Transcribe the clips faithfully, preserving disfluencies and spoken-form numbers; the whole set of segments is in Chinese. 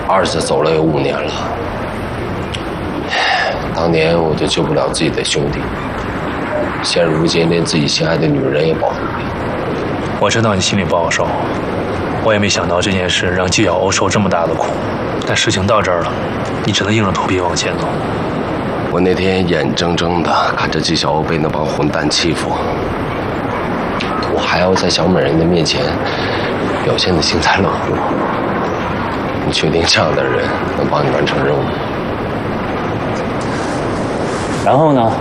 儿子走了有五年了，当年我就救不了自己的兄弟，现如今连自己心爱的女人也保护不了。 我知道你心里不好受，我也没想到这件事让纪晓鸥受这么大的苦，但事情到这儿了，你只能硬着头皮往前走。 我那天眼睁睁地看着纪晓鸥被那帮混蛋欺负，我还要在小美人的面前表现得幸灾乐祸。你确定这样的人能帮你完成任务？ 然后呢？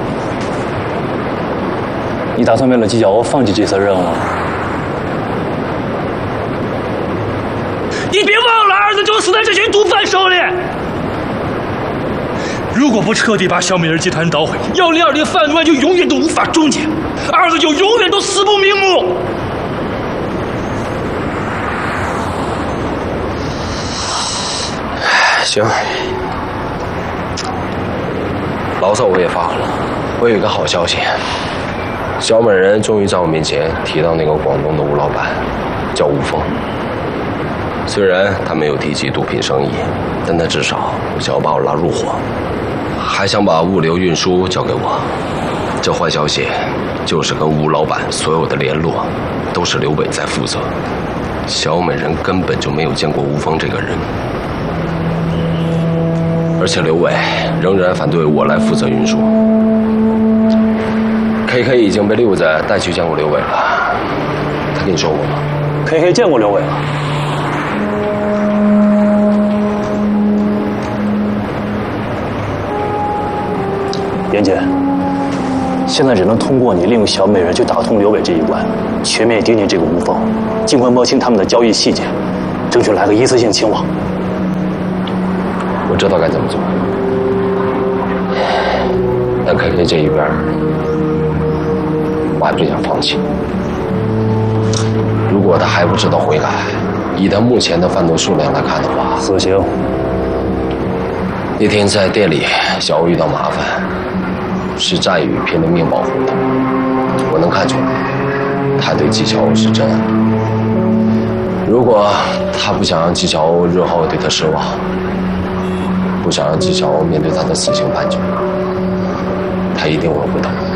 你打算为了纪晓鸥放弃这次任务？你别忘了，儿子就死在这群毒贩手里。如果不彻底把小美人集团捣毁，幺零二零贩毒案就永远都无法终结，儿子就永远都死不瞑目。 行，牢骚我也发了，我有一个好消息，小美人终于在我面前提到那个广东的吴老板，叫吴峰。虽然他没有提及毒品生意，但他至少想要把我拉入伙，还想把物流运输交给我。这坏消息就是跟吴老板所有的联络都是刘伟在负责，小美人根本就没有见过吴峰这个人。而且刘伟仍然反对我来负责运输。K K 已经被六子带去见过刘伟了，他跟你说过吗 ？K K 见过刘伟了。严姐，现在只能通过你利用小美人去打通刘伟这一关，全面盯紧这个吴峰，尽快摸清他们的交易细节，争取来个一次性清网。 我知道该怎么做，但 K K 这一边，我还不想放弃。如果他还不知道悔改，以他目前的贩毒数量来看的话， 死刑。 那天在店里，小欧遇到麻烦，是战宇拼了命保护的。我能看出来，他对纪晓鸥是真爱。如果他不想让纪晓鸥日后对他失望，不想让纪晓鸥面对他的死刑判决，他一定会回头。